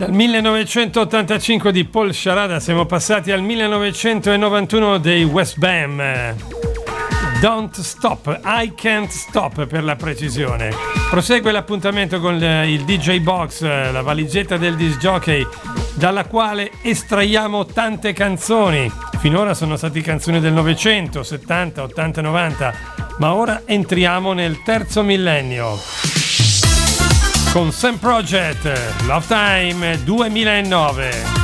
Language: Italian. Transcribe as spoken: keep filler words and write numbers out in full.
Dal millenovecentottantacinque di Paul Sciarada siamo passati al millenovecentonovantuno dei West Bam. Don't Stop, I Can't Stop per la precisione. Prosegue l'appuntamento con il D J Box, la valigetta del disc jockey, dalla quale estraiamo tante canzoni. Finora sono stati canzoni del Novecento, settanta, ottanta, novanta, ma ora entriamo nel terzo millennio. Con Sam Project, Love Time duemilanove.